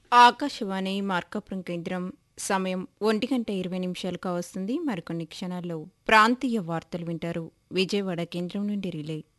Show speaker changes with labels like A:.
A: ఆకాశవాణి మార్కాపురం కేంద్రం సమయం 1:20 కావస్తుంది. మరికొన్ని క్షణాల్లో ప్రాంతీయ వార్తలు వింటారు. విజయవాడ కేంద్రం నుండి రిలే.